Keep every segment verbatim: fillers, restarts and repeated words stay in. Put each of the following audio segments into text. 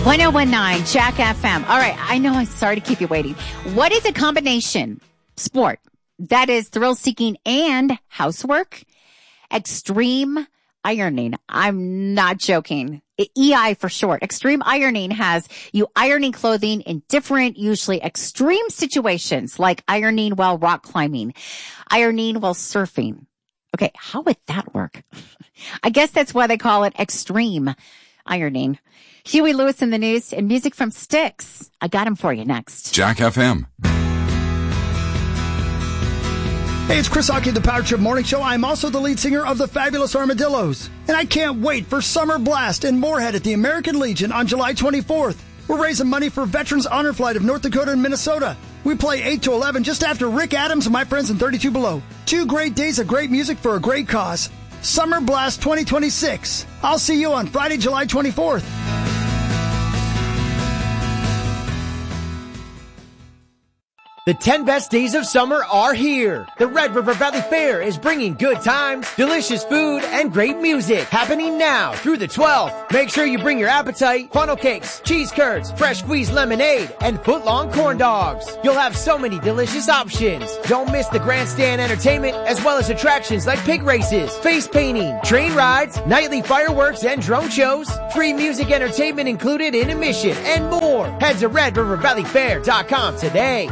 one oh one nine Jack F M. All right, I know I'm sorry to keep you waiting. What is a combination sport that is thrill-seeking and housework? Extreme ironing. I'm not joking. E I for short. Extreme ironing has you ironing clothing in different, usually extreme situations, like ironing while rock climbing, ironing while surfing. Okay, how would that work? I guess that's why they call it extreme ironing. Huey Lewis in the news and music from Styx. I got him for you next. Jack F M. Hey, it's Chris Hockey, the Power Trip Morning Show. I'm also the lead singer of the Fabulous Armadillos. And I can't wait for Summer Blast in Moorhead at the American Legion on July twenty-fourth. We're raising money for Veterans Honor Flight of North Dakota and Minnesota. We play eight to eleven just after Rick Adams and my friends in thirty-two Below. Two great days of great music for a great cause. Summer Blast twenty twenty-six. I'll see you on Friday, July twenty-fourth. The ten best days of summer are here. The Red River Valley Fair is bringing good times, delicious food, and great music happening now through the twelfth. Make sure you bring your appetite, funnel cakes, cheese curds, fresh squeezed lemonade, and foot-long corn dogs. You'll have so many delicious options. Don't miss the grandstand entertainment as well as attractions like pig races, face painting, train rides, nightly fireworks, and drone shows. Free music entertainment included in admission and more. Head to red river valley fair dot com today.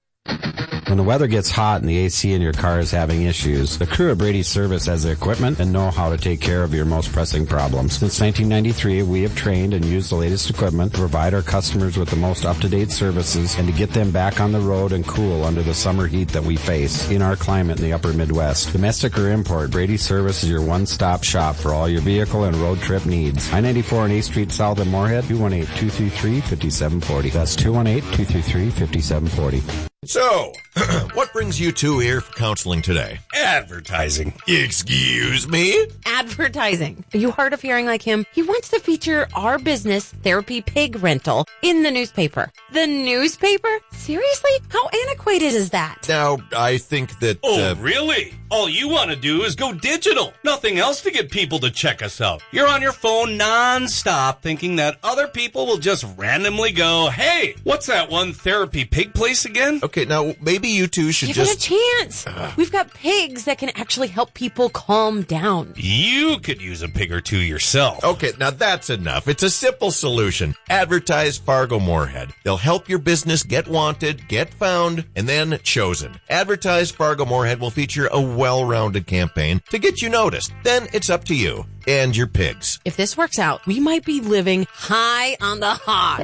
When the weather gets hot and the A C in your car is having issues, the crew at Brady Service has the equipment and know how to take care of your most pressing problems. Since nineteen ninety-three, we have trained and used the latest equipment to provide our customers with the most up-to-date services and to get them back on the road and cool under the summer heat that we face in our climate in the upper Midwest. Domestic or import, Brady Service is your one-stop shop for all your vehicle and road trip needs. I ninety-four and eighth Street South in Moorhead, two one eight, two three three, five seven four zero. That's two one eight, two three three, five seven four zero. So, what brings you two here for counseling today? Advertising. Excuse me? Advertising. Are you hard of hearing like him? He wants to feature our business, Therapy Pig Rental, in the newspaper. The newspaper? Seriously? How antiquated is that? Now, I think that... Oh, uh, really? All you want to do is go digital. Nothing else to get people to check us out. You're on your phone non-stop thinking that other people will just randomly go, hey, what's that one therapy pig place again? Okay, now, maybe you two should Give just... Give it a chance. Uh, We've got pigs that can actually help people calm down. You could use a pig or two yourself. Okay, now that's enough. It's a simple solution. Advertise Fargo Moorhead. They'll help your business get wanted, get found, and then chosen. Advertise Fargo Moorhead will feature a well-rounded campaign to get you noticed. Then it's up to you and your pigs. If this works out, we might be living high on the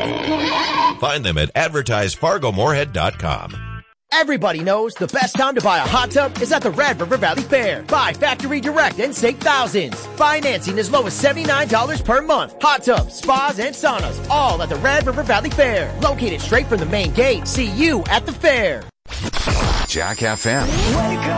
hog. Find them at advertise fargo moorhead dot com. Everybody knows the best time to buy a hot tub is at the Red River Valley Fair. Buy factory direct and save thousands. Financing as low as seventy-nine dollars per month. Hot tubs, spas, and saunas, all at the Red River Valley Fair. Located straight from the main gate. See you at the fair. Jack F M.